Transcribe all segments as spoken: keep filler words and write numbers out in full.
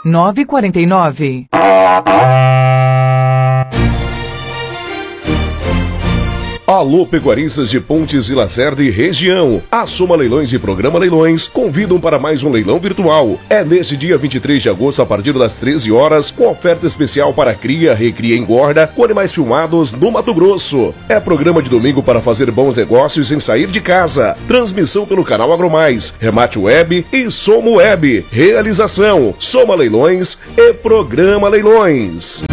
nove quatro nove. Alô, pecuaristas de Pontes e Lacerda e região. A Soma Leilões e Programa Leilões convidam para mais um leilão virtual. É neste dia vinte e três de agosto, a partir das treze horas, com oferta especial para cria, recria e engorda com animais filmados no Mato Grosso. É programa de domingo para fazer bons negócios sem sair de casa. Transmissão pelo canal AgroMais, Remate Web e Soma Web. Realização: Soma Leilões e Programa Leilões.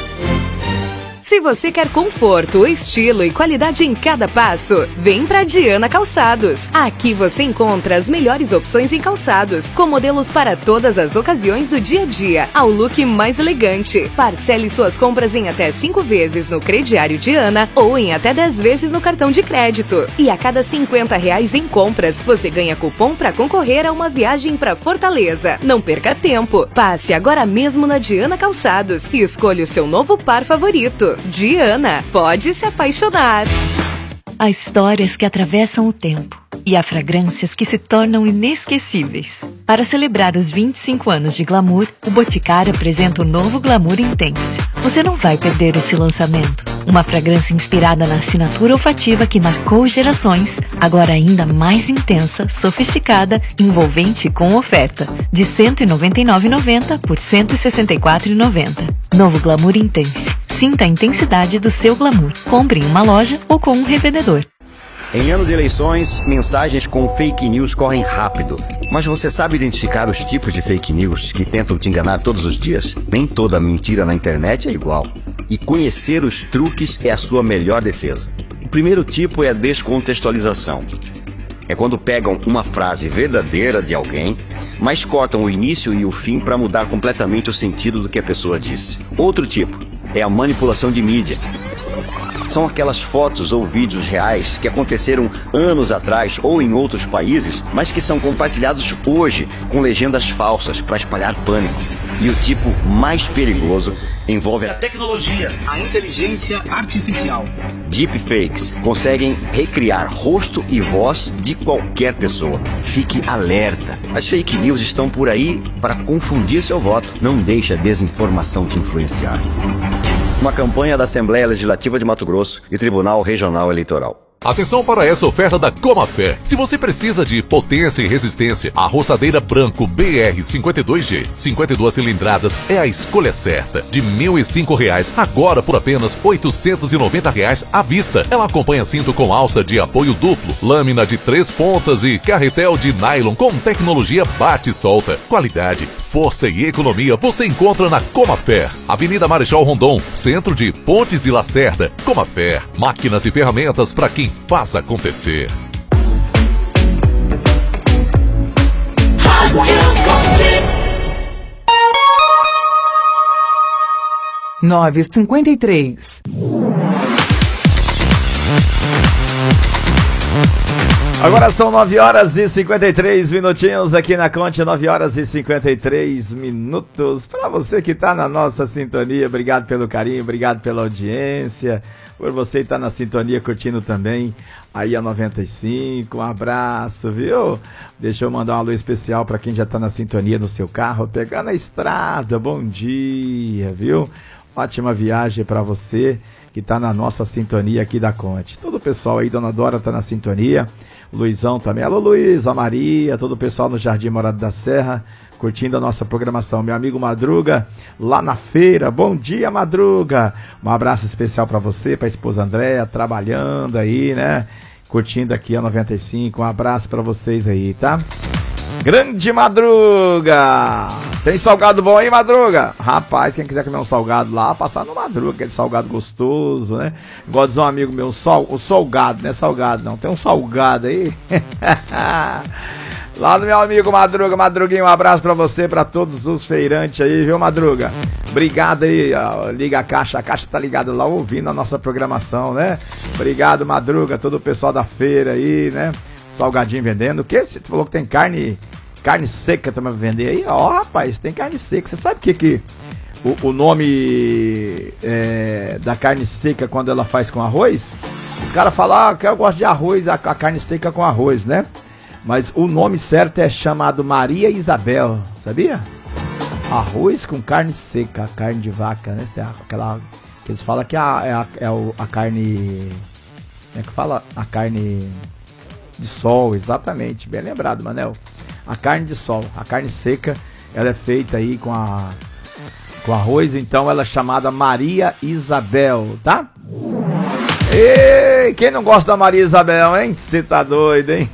Se você quer conforto, estilo e qualidade em cada passo, vem pra Diana Calçados. Aqui você encontra as melhores opções em calçados, com modelos para todas as ocasiões do dia a dia, ao look mais elegante. Parcele suas compras em até cinco vezes no crediário Diana ou em até dez vezes no cartão de crédito. E a cada cinquenta reais em compras, você ganha cupom para concorrer a uma viagem para Fortaleza. Não perca tempo. Passe agora mesmo na Diana Calçados e escolha o seu novo par favorito. Diana, pode se apaixonar. Há histórias que atravessam o tempo e há fragrâncias que se tornam inesquecíveis. Para celebrar os vinte e cinco anos de Glamour, o Boticário apresenta o novo Glamour Intense. Você não vai perder esse lançamento. Uma fragrância inspirada na assinatura olfativa que marcou gerações, agora ainda mais intensa, sofisticada, envolvente e com oferta de cento e noventa e nove reais e noventa centavos por cento e sessenta e quatro reais e noventa centavos. Novo Glamour Intense. Sinta a intensidade do seu glamour. Compre em uma loja ou com um revendedor. Em ano de eleições, mensagens com fake news correm rápido. Mas você sabe identificar os tipos de fake news que tentam te enganar todos os dias? Nem toda mentira na internet é igual. E conhecer os truques é a sua melhor defesa. O primeiro tipo é a descontextualização. É quando pegam uma frase verdadeira de alguém, mas cortam o início e o fim para mudar completamente o sentido do que a pessoa disse. Outro tipo é a manipulação de mídia. São aquelas fotos ou vídeos reais que aconteceram anos atrás ou em outros países, mas que são compartilhados hoje com legendas falsas para espalhar pânico. E o tipo mais perigoso envolve a tecnologia, a inteligência artificial. Deepfakes conseguem recriar rosto e voz de qualquer pessoa. Fique alerta. As fake news estão por aí para confundir seu voto. Não deixe a desinformação te influenciar. Uma campanha da Assembleia Legislativa de Mato Grosso e Tribunal Regional Eleitoral. Atenção para essa oferta da Comafé. Se você precisa de potência e resistência, a roçadeira branco B R cinquenta e dois G, cinquenta e duas cilindradas, é a escolha certa. De mil e cinco reais, agora por apenas oitocentos e noventa reais à vista. Ela acompanha cinto com alça de apoio duplo, lâmina de três pontas e carretel de nylon com tecnologia bate e solta. Qualidade, força e economia você encontra na Comafé. Avenida Marechal Rondon, centro de Pontes e Lacerda. Comafé, máquinas e ferramentas para quem faz acontecer. nove cinquenta e três. Agora são nove horas e cinquenta e três minutinhos aqui na Conte, nove horas e cinquenta e três minutos. Para você que está na nossa sintonia, obrigado pelo carinho, obrigado pela audiência, por você estar na sintonia curtindo também aí a noventa e cinco, um abraço, viu? Deixa eu mandar um alô especial para quem já está na sintonia no seu carro, pegando a estrada, bom dia, viu? Ótima viagem para você que está na nossa sintonia aqui da Conte. Todo o pessoal aí, Dona Dora está na sintonia, Luizão também, alô Luiz, a Maria, todo o pessoal no Jardim Morado da Serra, curtindo a nossa programação. Meu amigo Madruga, lá na feira, bom dia Madruga, um abraço especial para você, para a esposa Andréa, trabalhando aí, né, curtindo aqui a noventa e cinco, um abraço para vocês aí, tá? Grande Madruga! Tem salgado bom aí, Madruga? Rapaz, quem quiser comer um salgado lá, passar no Madruga, aquele salgado gostoso, né? Igual diz um amigo meu, sol, o salgado, não é salgado não, tem um salgado aí. Lá no meu amigo Madruga, Madruguinho, um abraço pra você, pra todos os feirantes aí, viu, Madruga? Obrigado aí, ó, liga a caixa, a caixa tá ligada lá ouvindo a nossa programação, né? Obrigado, Madruga, todo o pessoal da feira aí, né? Salgadinho vendendo, o que? Você falou que tem carne, carne seca também pra vender aí? Ó, rapaz, tem carne seca, você sabe o que que o, o nome é, da carne seca quando ela faz com arroz? Os caras falam, ah, que eu gosto de arroz, a, a carne seca com arroz, né? Mas o nome certo é chamado Maria Isabel, sabia? Arroz com carne seca, carne de vaca, né? Aquela que eles falam que é a, é a, é a carne... Como é que fala? A carne de sol, exatamente. Bem lembrado, Manel. A carne de sol, a carne seca, ela é feita aí com a... com arroz, então ela é chamada Maria Isabel, tá? Ei, quem não gosta da Maria Isabel, hein? Você tá doido, hein?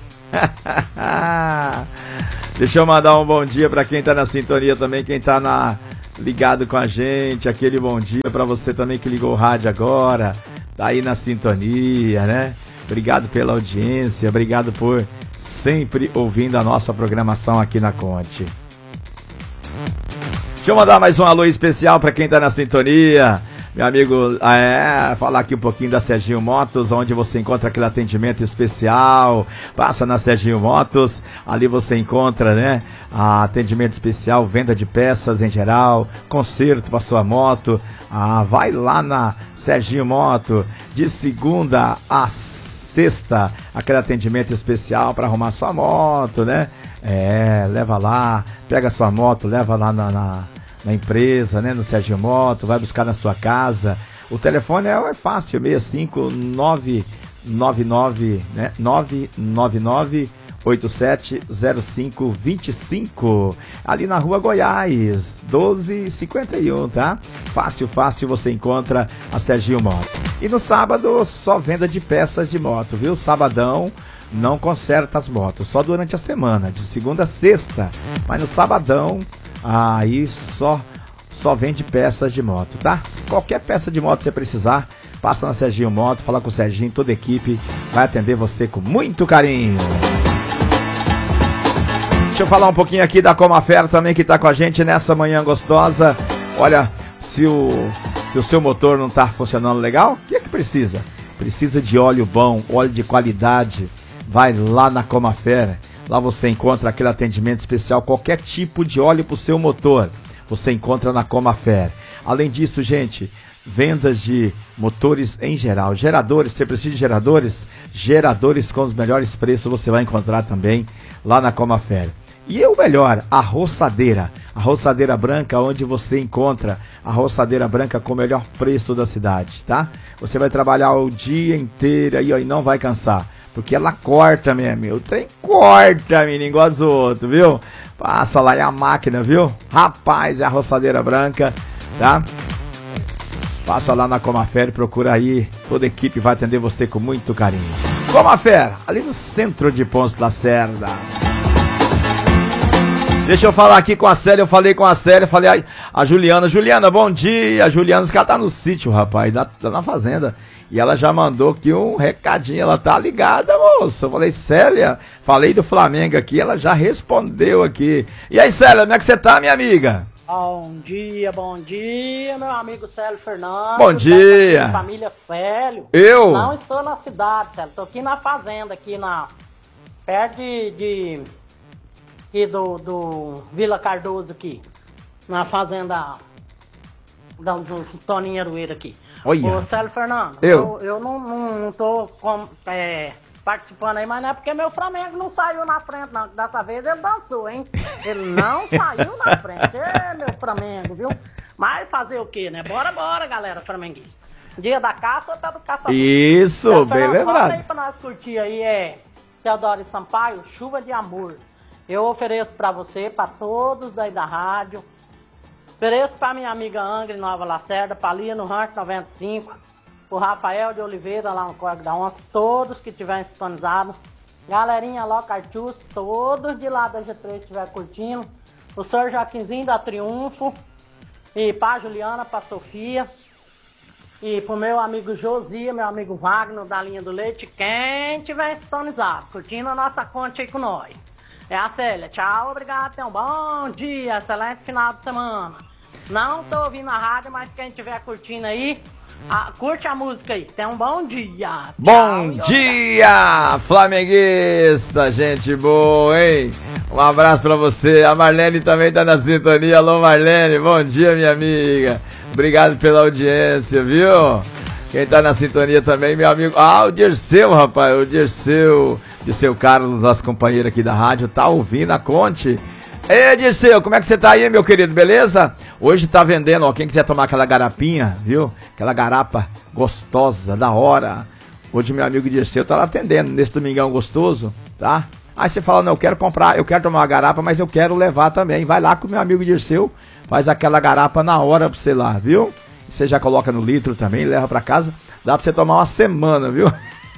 Deixa eu mandar um bom dia pra quem tá na sintonia também, quem tá na, ligado com a gente, aquele bom dia pra você também que ligou o rádio agora, tá aí na sintonia, né? Obrigado pela audiência, obrigado por sempre ouvindo a nossa programação aqui na Conte. Deixa eu mandar mais um alô especial para quem tá na sintonia. Meu amigo, é, falar aqui um pouquinho da Serginho Motos, onde você encontra aquele atendimento especial. Passa na Serginho Motos, ali você encontra, né, atendimento especial, venda de peças em geral, conserto para sua moto. Ah, vai lá na Serginho Moto, de segunda a sexta, aquele atendimento especial para arrumar sua moto, né? É, leva lá, pega sua moto, leva lá na... na na empresa, né, no Serginho Moto, vai buscar na sua casa. O telefone é, é fácil, seis cinco nove nove nove, né, nove nove nove oito sete zero cinco dois cinco, ali na Rua Goiás, doze cinquenta e um, tá? Fácil, fácil, você encontra a Serginho Moto. E no sábado, só venda de peças de moto, viu? Sabadão, não conserta as motos, só durante a semana, de segunda a sexta, mas no sabadão, aí só, só vende peças de moto, tá? Qualquer peça de moto que você precisar, passa na Serginho Moto, fala com o Serginho, toda a equipe vai atender você com muito carinho. Deixa eu falar um pouquinho aqui da Comafer também, que tá com a gente nessa manhã gostosa. Olha, se o, se o seu motor não tá funcionando legal, o que é que precisa? Precisa de óleo bom, óleo de qualidade. Vai lá na Comafer. Lá você encontra aquele atendimento especial, qualquer tipo de óleo para o seu motor, você encontra na Comafer. Além disso, gente, vendas de motores em geral, geradores, você precisa de geradores? Geradores com os melhores preços você vai encontrar também lá na Comafer. E o melhor, a roçadeira, a roçadeira branca, onde você encontra a roçadeira branca com o melhor preço da cidade, tá? Você vai trabalhar o dia inteiro aí, ó, e não vai cansar. Porque ela corta mesmo, o trem corta, menino, igual os outros, viu? Passa lá, é a máquina, viu? Rapaz, é a roçadeira branca, tá? Passa lá na Comafer, procura aí, toda a equipe vai atender você com muito carinho. Comafer, ali no centro de Ponce Lacerda. Deixa eu falar aqui com a Célia, eu falei com a Célia, falei aí, a Juliana, Juliana, bom dia, a Juliana, os caras tá no sítio, rapaz, tá na fazenda. E ela já mandou aqui um recadinho, ela tá ligada, moça. Eu falei, Célia, falei do Flamengo aqui, ela já respondeu aqui. E aí, Célia, como é que você tá, minha amiga? Bom dia, bom dia, meu amigo Célio Fernandes. Bom dia. Família Célio. Eu? Não estou na cidade, Célio, tô aqui na fazenda, aqui na... perto de... de aqui do, do Vila Cardoso aqui. Na fazenda da Toninho Aroeira aqui. Olha. Ô, Célio Fernando, eu, eu, eu não, não, não tô com, é, participando aí, mas não é porque meu Flamengo não saiu na frente, não. Dessa vez ele dançou, hein? Ele não saiu na frente. É, meu Flamengo, viu? Mas fazer o quê, né? Bora, bora, galera flamenguista. Dia da caça, tá do caçador. Isso, Célio bem Fernando, lembrado. Aí pra nós curtir aí, é Teodoro Sampaio, Chuva de Amor. Eu ofereço pra você, pra todos daí da rádio. Ofereço pra minha amiga Angre, Nova Lacerda, pra Lia no Rancho noventa e cinco, pro Rafael de Oliveira, lá no Córrego da Onça, todos que tiverem sintonizado. Galerinha Loca Artus, todos de lá da G três que estiver curtindo. O senhor Joaquinzinho da Triunfo. E pra Juliana, pra Sofia. E pro meu amigo Josia, meu amigo Wagner, da Linha do Leite. Quem tiver sintonizado, curtindo a nossa conta aí com nós. É a Célia, tchau, obrigado, tenha um bom dia, excelente final de semana. Não tô ouvindo a rádio, mas quem estiver curtindo aí, a, curte a música aí, tenha um bom dia. Tchau, bom dia, flamenguista, gente boa, hein? Um abraço pra você, a Marlene também tá na sintonia, alô Marlene, bom dia minha amiga, obrigado pela audiência, viu? Quem tá na sintonia também, meu amigo, ah, o Dirceu, rapaz, o Dirceu, Dirceu Carlos, nosso companheiro aqui da rádio, tá ouvindo a Conte. Ei, Dirceu, como é que você tá aí, meu querido, beleza? Hoje tá vendendo, ó, quem quiser tomar aquela garapinha, viu? Aquela garapa gostosa, da hora. Hoje meu amigo Dirceu tá lá atendendo, nesse domingão gostoso, tá? Aí você fala, não, eu quero comprar, eu quero tomar uma garapa, mas eu quero levar também. Vai lá com o meu amigo Dirceu, faz aquela garapa na hora pra você lá, viu? Você já coloca no litro também, leva pra casa, dá pra você tomar uma semana, viu?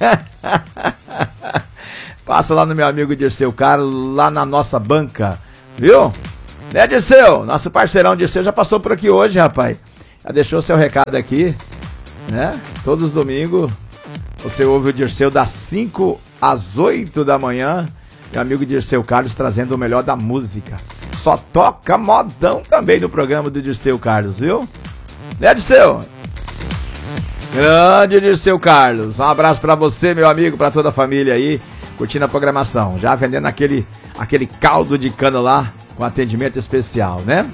Passa lá no meu amigo Dirceu Carlos, lá na nossa banca, viu? Né, Dirceu? Nosso parceirão Dirceu já passou por aqui hoje, rapaz. Já deixou seu recado aqui, né? Todos os domingos você ouve o Dirceu das cinco às oito da manhã. Meu amigo Dirceu Carlos trazendo o melhor da música. Só toca modão também no programa do Dirceu Carlos, viu? Né, Dirceu? Grande Dirceu Carlos. Um abraço pra você, meu amigo, pra toda a família aí, curtindo a programação. Já vendendo aquele, aquele caldo de cana lá, com atendimento especial, né?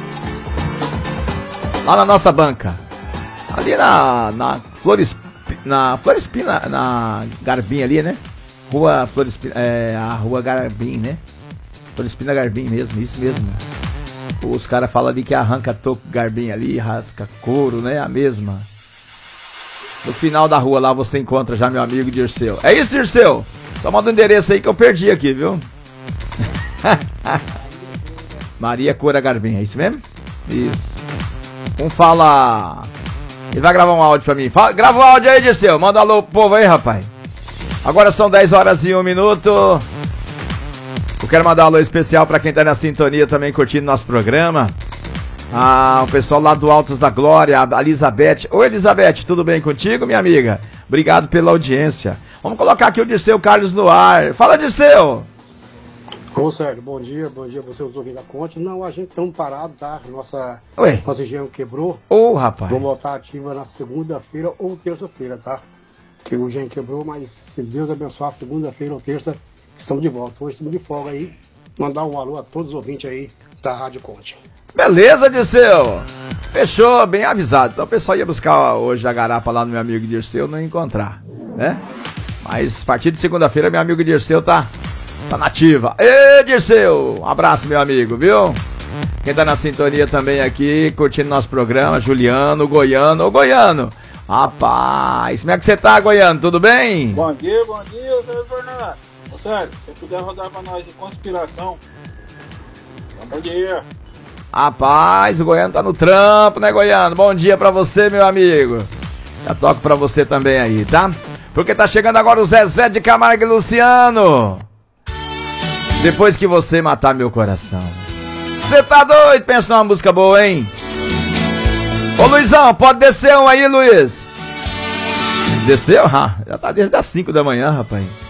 Lá na nossa banca. Ali na, na Flores, na Florespina, na Garbim ali, né? Rua Florespina, é, a Rua Garbim, né? Florespina Garbim mesmo, isso mesmo. Os caras falam ali que arranca toco Garbim ali, rasca couro, né? A mesma. No final da rua lá você encontra já meu amigo Dirceu. É isso, Dirceu? Só manda o endereço aí que eu perdi aqui, viu? Maria Cora Garbim, é isso mesmo? Isso. Um fala... Ele vai gravar um áudio pra mim. Fala, grava o um áudio aí, Dirceu. Manda um alô pro povo aí, rapaz. Agora são dez horas e um minuto. Eu quero mandar um alô especial pra quem tá na sintonia também curtindo nosso programa. Ah, o pessoal lá do Altos da Glória, a Elizabeth. Oi, Elizabeth, tudo bem contigo, minha amiga? Obrigado pela audiência. Vamos colocar aqui o Dirceu Carlos no ar. Fala, Dirceu! Ô, Sérgio, bom dia, bom dia, você os ouvintes da Conte. Não, a gente tão parado, tá? Nossa, Ué? nossa engenho quebrou. Ô, rapaz. Vou voltar ativa na segunda-feira ou terça-feira, tá? Que o engenho quebrou, mas se Deus abençoar, segunda-feira ou terça, estamos de volta. Hoje estamos de folga aí. Mandar um alô a todos os ouvintes aí da Rádio Conte. Beleza, Dirceu. Fechou, bem avisado. Então o pessoal ia buscar hoje a garapa lá no meu amigo Dirceu, não ia encontrar, né? Mas a partir de segunda-feira, meu amigo Dirceu tá, tá nativa. Ê, Dirceu, um abraço, meu amigo, viu? Quem tá na sintonia também aqui, curtindo nosso programa, Juliano, Goiano. Ô, Goiano, rapaz, como é que você tá, Goiano? Tudo bem? Bom dia, bom dia, Sérgio Fernando. Ô, Sérgio, se puder rodar pra nós de conspiração. Bom dia. Rapaz, o Goiano tá no trampo, né, Goiano? Bom dia pra você, meu amigo. Já toco pra você também aí, tá? Porque tá chegando agora o Zezé de Camargo e Luciano. Depois que você matar meu coração. Você tá doido? Pensa numa música boa, hein? Ô, Luizão, pode descer um aí, Luiz. Desceu? Ah, já tá desde as cinco da manhã, rapaz.